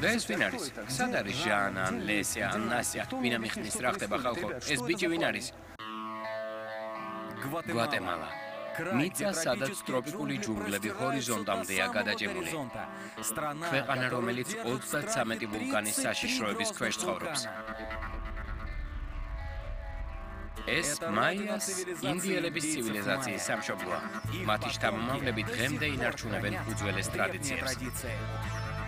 და ეს ვინ არის? სად არის ჟანა, ან ლესია, ან ნასია? ვინა მიხნის რა ხდება ხალხო? ეს ბიჭი ვინ არის? გვატემალა. მიწა, სადაც ტროპიკული ჯუნგლები ჰორიზონტამდეა გადაჭიმული. ქვეყანა, რომელიც 33 ვულკანის საშიშროების ქვეშ ცხოვრობს. ეს მაიას ინდიელების ცივილიზაციის სამშობლოა. მათი შთამომავლები დღემდე ინარჩუნებენ უძველეს ტრადიციებს.